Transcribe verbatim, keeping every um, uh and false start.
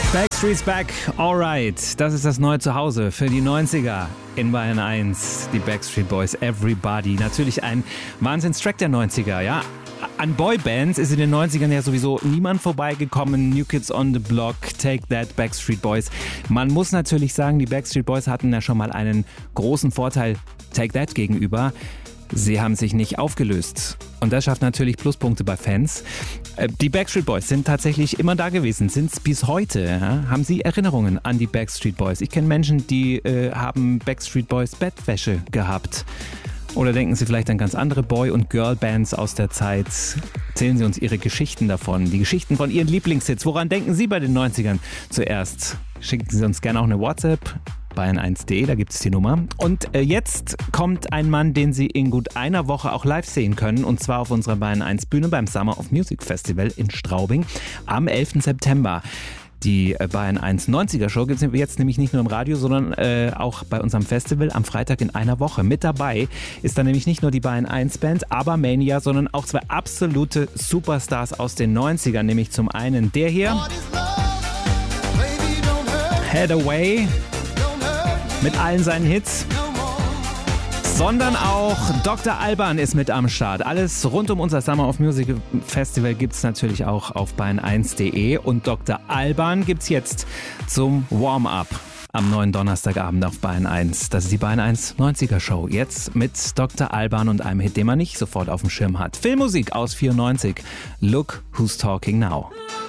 Backstreet's Back, alright. Das ist das neue Zuhause für die neunziger in Bayern eins. Die Backstreet Boys, Everybody. Natürlich ein Wahnsinnstrack der neunziger, ja. An Boybands ist in den neunzigern ja sowieso niemand vorbeigekommen. New Kids on the Block, Take That, Backstreet Boys. Man muss natürlich sagen, die Backstreet Boys hatten ja schon mal einen großen Vorteil Take That gegenüber. Sie haben sich nicht aufgelöst. Und das schafft natürlich Pluspunkte bei Fans. Die Backstreet Boys sind tatsächlich immer da gewesen, sind es bis heute. Ja? Haben Sie Erinnerungen an die Backstreet Boys? Ich kenne Menschen, die äh, haben Backstreet Boys Bettwäsche gehabt. Oder denken Sie vielleicht an ganz andere Boy- und Girl-Bands aus der Zeit? Erzählen Sie uns Ihre Geschichten davon, die Geschichten von Ihren Lieblingshits. Woran denken Sie bei den neunzigern zuerst? Schicken Sie uns gerne auch eine WhatsApp. Bayern eins punkt de, da gibt es die Nummer. Und äh, jetzt kommt ein Mann, den Sie in gut einer Woche auch live sehen können. Und zwar auf unserer Bayern eins Bühne beim Summer of Music Festival in Straubing am elften September. Die Bayern eins neunziger Show gibt es jetzt nämlich nicht nur im Radio, sondern äh, auch bei unserem Festival am Freitag in einer Woche. Mit dabei ist dann nämlich nicht nur die Bayern eins Band, aber Mania, sondern auch zwei absolute Superstars aus den neunzigern. Nämlich zum einen der hier, Head Away, mit allen seinen Hits. Sondern auch Doktor Alban ist mit am Start. Alles rund um unser Summer of Music Festival gibt es natürlich auch auf bayern eins punkt de. Und Doktor Alban gibt es jetzt zum Warm-up am neuen Donnerstagabend auf Bayern eins. Das ist die Bayern eins neunziger Show. Jetzt mit Doktor Alban und einem Hit, den man nicht sofort auf dem Schirm hat. Filmmusik aus vierundneunzig. Look Who's Talking Now.